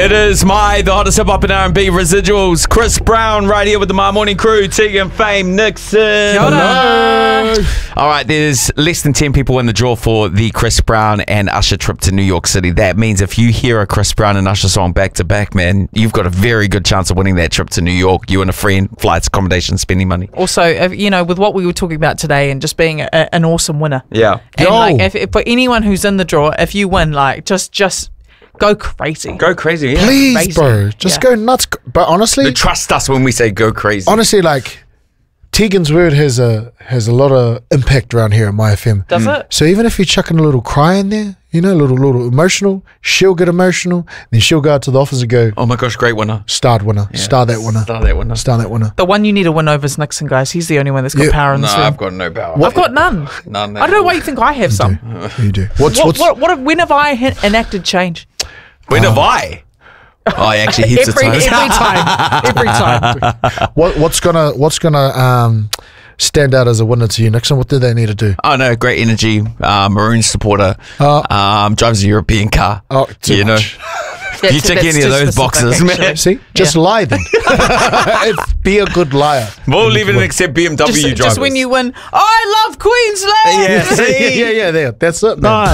It is the hottest hip-hop and R&B residuals. Chris Brown right here with the My Morning Crew. Tegan, Fame, Nixon. Hello. All right, there's less than 10 people in the draw for the Chris Brown and Usher trip to New York City. That means if you hear a Chris Brown and Usher song back-to-back, man, you've got a very good chance of winning that trip to New York. You and a friend, flights, accommodation, spending money. Also, with what we were talking about today and just being an awesome winner. Yeah. And if for anyone who's in the draw, if you win, just go crazy. Go crazy, yeah. Please, Crazy. bro. Just go nuts. But honestly, But trust us when we say go crazy. honestly, like Tegan's word has a lot of impact around here at My FM. Does it? So even if you're chucking a little cry in there, a little emotional, she'll get emotional, then she'll go out to the office and go, Oh my gosh, great winner. star winner, star that winner, Star that winner. star that winner. The one you need to win over is Nixon, guys. He's the only one that's got power in No, this room. I've got no power. I've got none. None. I don't know why you think I have some. You do. When have I enacted change? When have I? Oh, I actually hits the Every time. time. What's gonna stand out as a winner to you, Nixon? What do they need to do? Oh no, great energy. Maroon supporter. Drives a European car. Oh, too much. You tick any of those boxes, man. See, just lie then. Be a good liar. We'll leave it and accept BMW drivers. Just when you win, I love Queensland. Yeah, see? yeah, there. That's it, man.